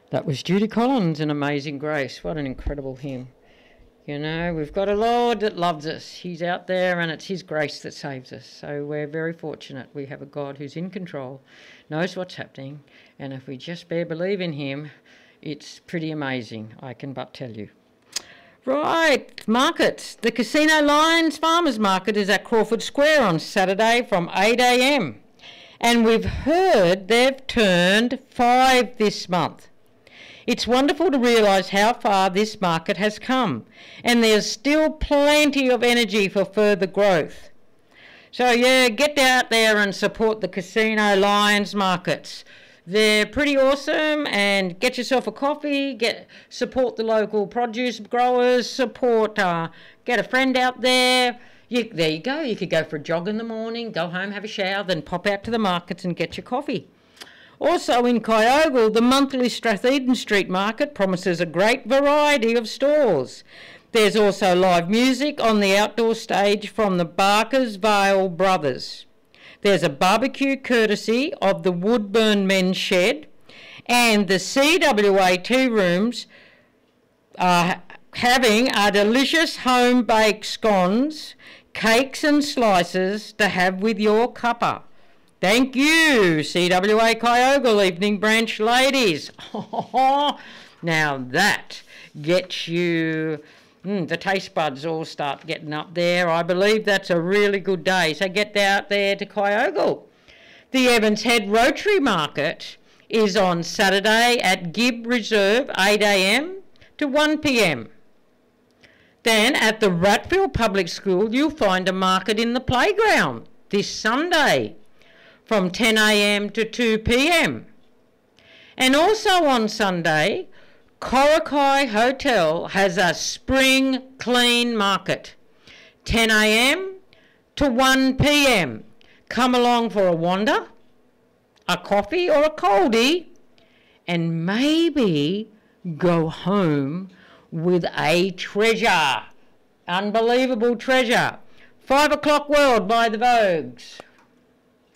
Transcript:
That was Judy Collins in Amazing Grace. What an incredible hymn. You know, we've got a Lord that loves us. He's out there and it's his grace that saves us. So we're very fortunate. We have a God who's in control, knows what's happening, and if we just bear believe in him, it's pretty amazing, I can but tell you. Right, markets. The Casino Lions Farmers Market is at Crawford Square on Saturday from 8 a.m. And we've heard they've turned 5 this month. It's wonderful to realise how far this market has come, and there's still plenty of energy for further growth. So yeah, get out there and support the Casino Lions markets. They're pretty awesome, and get yourself a coffee, support the local produce growers, get a friend out there. There you go, you could go for a jog in the morning, go home, have a shower, then pop out to the markets and get your coffee. Also in Kyogle, the monthly Stratheden Street Market promises a great variety of stores. There's also live music on the outdoor stage from the Barker's Vale Brothers. There's a barbecue courtesy of the Woodburn Men's Shed, and the CWA tea rooms are having a delicious home-baked scones, cakes and slices to have with your cuppa. Thank you, CWA Kyogle Evening Branch ladies. Now that gets you, the taste buds all start getting up there. I believe that's a really good day. So get out there to Kyogle. The Evans Head Rotary Market is on Saturday at Gibb Reserve, 8 a.m. to 1 p.m. Then at the Ratfield Public School, you'll find a market in the playground this Sunday from 10 a.m. to 2 p.m. And also on Sunday, Korakai Hotel has a spring clean market, 10 a.m. to 1 p.m. Come along for a wander, a coffee or a coldie, and maybe go home with a treasure. Unbelievable treasure. 5 o'clock World by the Vogues.